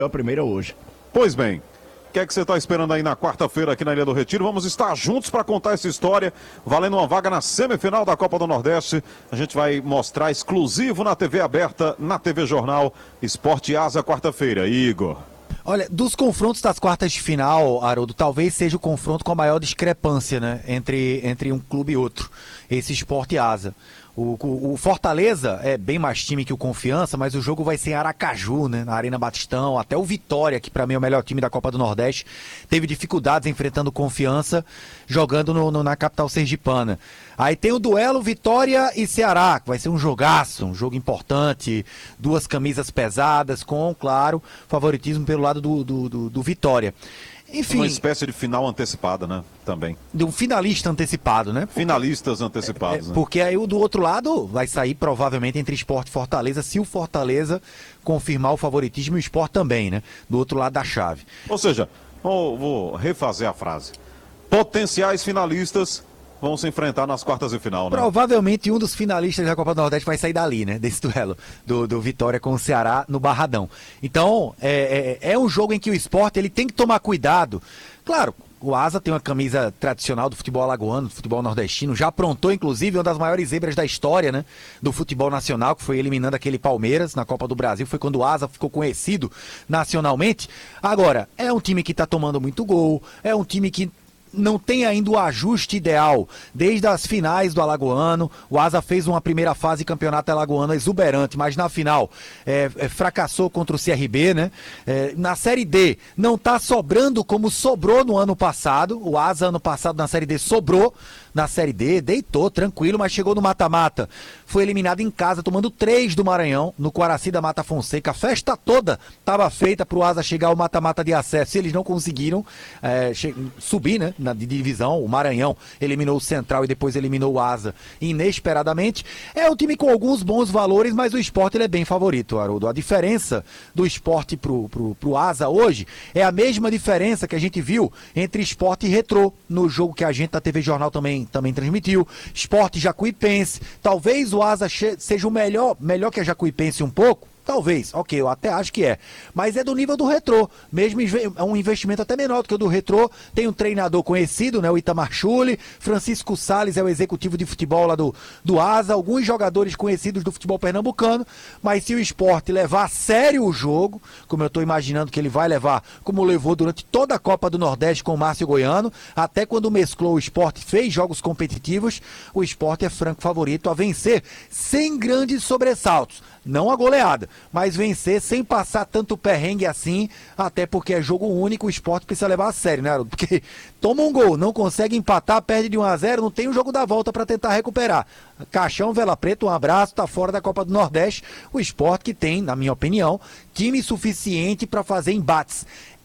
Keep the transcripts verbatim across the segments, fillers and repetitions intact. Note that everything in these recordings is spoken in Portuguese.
a primeira hoje. Pois bem, o que é que você está esperando aí na quarta-feira aqui na Ilha do Retiro? Vamos estar juntos para contar essa história, valendo uma vaga na semifinal da Copa do Nordeste. A gente vai mostrar exclusivo na T V aberta, na T V Jornal, Esporte Asa, quarta-feira. Igor. Olha, dos confrontos das quartas de final, Haroldo, talvez seja o confronto com a maior discrepância, né, entre, entre um clube e outro, esse Sport e Asa. O, o, o Fortaleza é bem mais time que o Confiança, mas o jogo vai ser em Aracaju, né, na Arena Batistão. Até o Vitória, que para mim é o melhor time da Copa do Nordeste, teve dificuldades enfrentando o Confiança, jogando no, no, na capital sergipana. Aí tem o duelo Vitória e Ceará, que vai ser um jogaço, um jogo importante, duas camisas pesadas, com, claro, favoritismo pelo lado do, do, do, do Vitória. Enfim, uma espécie de final antecipada, né? Também. De um finalista antecipado, né? Finalistas antecipados, é, né? Porque aí o do outro lado vai sair provavelmente entre Sport e Fortaleza, se o Fortaleza confirmar o favoritismo e o Sport também, né? Do outro lado da chave. Ou seja, vou, vou refazer a frase. Potenciais finalistas vão se enfrentar nas quartas de final, né? Provavelmente um dos finalistas da Copa do Nordeste vai sair dali, né? Desse duelo do, do Vitória com o Ceará no Barradão. Então, é, é, é um jogo em que o Sport ele tem que tomar cuidado. Claro, o Asa tem uma camisa tradicional do futebol alagoano, do futebol nordestino, já aprontou, inclusive, uma das maiores zebras da história, né? Do futebol nacional, que foi eliminando aquele Palmeiras na Copa do Brasil. Foi quando o Asa ficou conhecido nacionalmente. Agora, é um time que tá tomando muito gol, é um time que não tem ainda o ajuste ideal. Desde as finais do Alagoano, o Asa fez uma primeira fase campeonato alagoano exuberante, mas na final é, é, fracassou contra o C R B, né? É, na Série D não tá sobrando como sobrou no ano passado. O Asa ano passado na Série D sobrou na Série D, deitou tranquilo, mas chegou no mata-mata. Foi eliminado em casa, tomando três do Maranhão, no Coraci da Mata Fonseca. A festa toda estava feita para o Asa chegar ao mata-mata de acesso. E eles não conseguiram é, subir, né, na divisão. O Maranhão eliminou o Central e depois eliminou o Asa inesperadamente. É um time com alguns bons valores, mas o Sport ele é bem favorito, Haroldo. A diferença do Sport pro, pro, pro Asa hoje é a mesma diferença que a gente viu entre Sport e Retrô, no jogo que a gente da T V Jornal também também transmitiu. Sport Jacuipense, talvez o Asa seja o melhor, melhor que a Jacuipense um pouco, talvez, ok, eu até acho que é, mas é do nível do Retrô, mesmo é um investimento até menor do que o do Retrô. Tem um treinador conhecido, né, o Itamar Chuli, Francisco Salles é o executivo de futebol lá do, do Asa, alguns jogadores conhecidos do futebol pernambucano, mas se o Sport levar a sério o jogo, como eu estou imaginando que ele vai levar, como levou durante toda a Copa do Nordeste com o Márcio Goiano, até quando mesclou o Sport, fez jogos competitivos, o Sport é franco favorito a vencer sem grandes sobressaltos. Não a goleada, mas vencer sem passar tanto perrengue assim, até porque é jogo único, o Sport precisa levar a sério, né, Haroldo? Porque toma um gol, não consegue empatar, perde de um a zero, não tem o jogo da volta para tentar recuperar. Caixão, Vela Preta, um abraço, tá fora da Copa do Nordeste. O Sport que tem, na minha opinião, time suficiente para fazer embates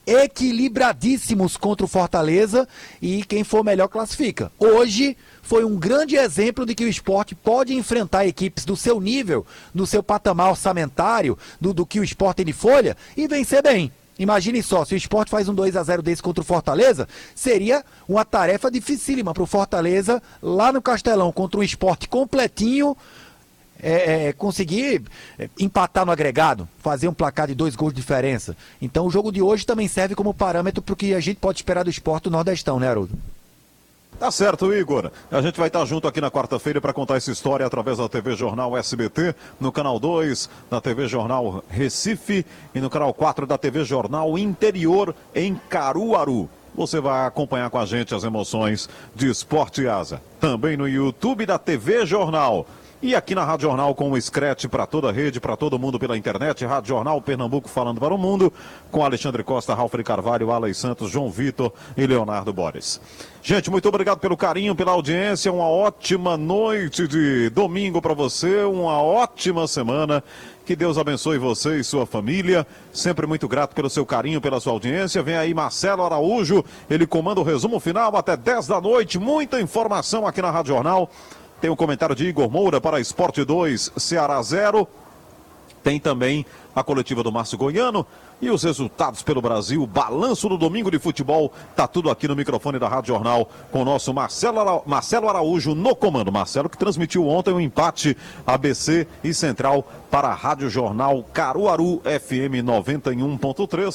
equilibradíssimos contra o Fortaleza e quem for melhor classifica. Hoje foi um grande exemplo de que o Sport pode enfrentar equipes do seu nível, no seu patamar orçamentário, do, do que o Sport tem de folha, e vencer bem. Imagine só, se o Sport faz um dois a zero desse contra o Fortaleza, seria uma tarefa dificílima para o Fortaleza lá no Castelão, contra um Sport completinho, É, é, conseguir empatar no agregado, fazer um placar de dois gols de diferença. Então o jogo de hoje também serve como parâmetro para o que a gente pode esperar do Sport do Nordestão, né, Haroldo? Tá certo, Igor. A gente vai estar junto aqui na quarta-feira para contar essa história através da T V Jornal S B T, no canal dois, da T V Jornal Recife e no canal quatro da T V Jornal Interior em Caruaru. Você vai acompanhar com a gente as emoções de Sport e Asa. Também no YouTube da T V Jornal. E aqui na Rádio Jornal com o Scratch para toda a rede, para todo mundo pela internet, Rádio Jornal Pernambuco falando para o mundo, com Alexandre Costa, Ralf de Carvalho, Alex Santos, João Vitor e Leonardo Borges. Gente, muito obrigado pelo carinho, pela audiência, uma ótima noite de domingo para você, uma ótima semana. Que Deus abençoe você e sua família. Sempre muito grato pelo seu carinho, pela sua audiência. Vem aí Marcelo Araújo, ele comanda o resumo final até dez da noite. Muita informação aqui na Rádio Jornal. Tem um comentário de Igor Moura para Sport dois, Ceará zero. Tem também a coletiva do Márcio Goiano e os resultados pelo Brasil, o balanço do domingo de futebol, tá tudo aqui no microfone da Rádio Jornal com o nosso Marcelo, Ara... Marcelo Araújo no comando. Marcelo que transmitiu ontem o um empate A B C e Central para a Rádio Jornal Caruaru F M noventa e um ponto três.